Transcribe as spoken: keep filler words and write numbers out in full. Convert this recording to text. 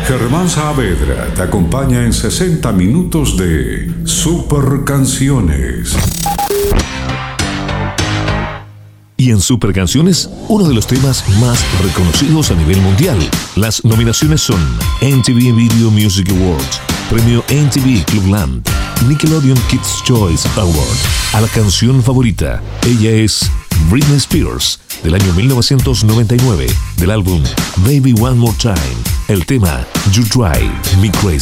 Germán Saavedra te acompaña en sesenta minutos de Super Canciones. Y en Super Canciones, uno de los temas más reconocidos a nivel mundial. Las nominaciones son M T V Video Music Awards, Premio M T V Clubland, Nickelodeon Kids' Choice Award. A la canción favorita, ella es Britney Spears, del año mil novecientos noventa y nueve, del álbum Baby One More Time. El tema You Drive Me Crazy.